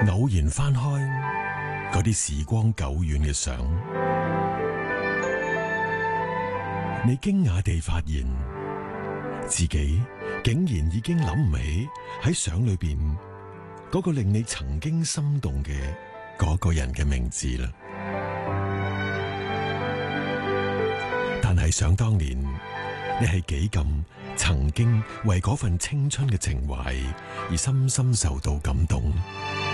偶然翻開嗰啲時光久遠嘅相，你驚訝地發現自己竟然已經諗唔起喺相裏邊嗰個令你曾經心動嘅嗰個人嘅名字啦。但係想當年，你係幾咁曾經為嗰份青春嘅情懷而深深受到感動。